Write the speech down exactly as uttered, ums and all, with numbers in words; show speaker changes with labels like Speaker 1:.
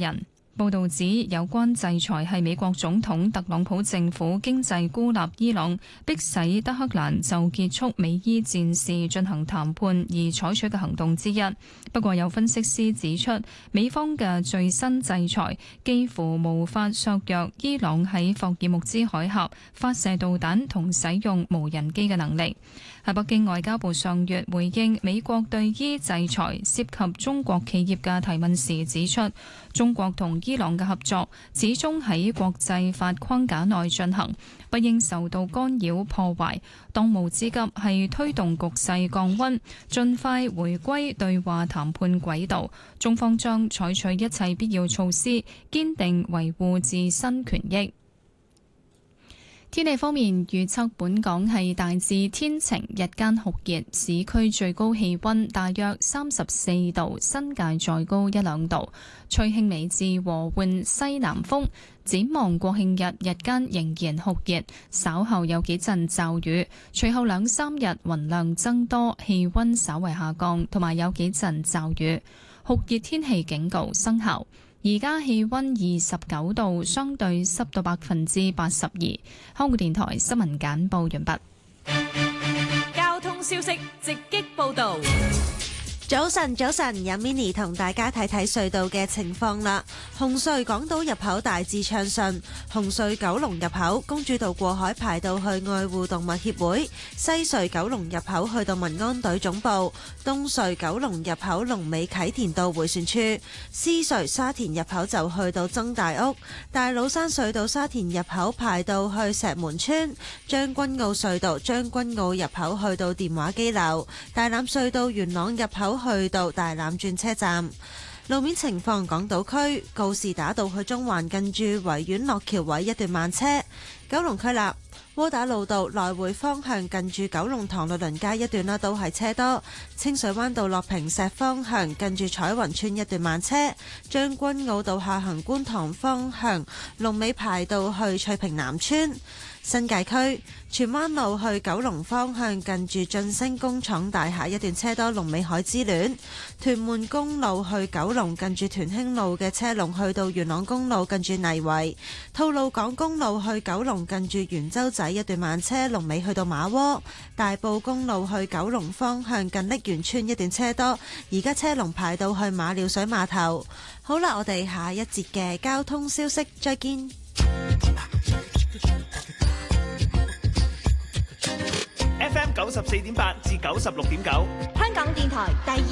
Speaker 1: 人。報道指有關制裁係美國總統特朗普政府經濟孤立伊朗，迫使德黑蘭就結束美伊戰事進行談判而採取嘅行動之一。不過有分析師指出，美方嘅最新制裁幾乎無法削弱伊朗喺霍爾木茲海峽發射導彈同使用無人機嘅能力。喺北京，外交部上月回應美國對伊制裁涉及中國企業嘅提問時指出，中國同伊朗嘅合作始終喺國際法框架內進行，不應受到干擾破壞。當務之急係推動局勢降溫，盡快回歸對話談判軌道。中方將採取一切必要措施，堅定維護自身權益。天氣方面，預測本港係大致天晴，日間酷熱，市區最高氣溫大約三十四度，新界再高一兩度，吹輕微至和緩西南風。展望國慶日，日間仍然酷熱，稍後有幾陣驟雨，隨後兩三日雲量增多，氣溫稍為下降，同埋有幾陣驟雨，酷熱天氣警告生效。而家氣溫二十九度，相對濕度百分之八十二。香港電台新聞簡報完畢。
Speaker 2: 交通消息直擊報道。
Speaker 3: 早晨，早晨，有 Mini 同大家睇睇隧道嘅情況啦。紅隧港島入口大致暢順，紅隧九龍入口公主道過海排到去愛護動物協會，西隧九龍入口去到民安隊總部，東隧九龍入口龍尾啟田道迴旋處，獅隧沙田入口就去到曾大屋，大老山隧道沙田入口排到去石門村，將軍澳隧道將軍澳入口去到電話機樓，大欖隧道元朗入口去到大欖轉車站。路面情況，港島區告士打道去中環近住維園落橋位一段慢車，九龍區立窩打老道來回方向近住九龍塘律倫街一段啦，都係車多。清水灣道落坪石方向近住彩雲村一段慢車，將軍澳道下行觀塘方向龍尾排到去翠屏南村。新界區荃灣路去九龍方向近住晉升工廠大廈一段車多，龍尾海之戀。屯門公路去九龍近住屯興路嘅車龍去到元朗公路近住泥圍。吐露港公路去九龍近住元洲仔一段慢車，龍尾去到馬窩。大埔公路去九龍方向近瀝源村一段車多，而家車龍排到去馬料水碼頭。好啦，我哋下一節嘅交通消息再見。
Speaker 4: F M 九十四點八至九十六點九，
Speaker 2: 香港電台第二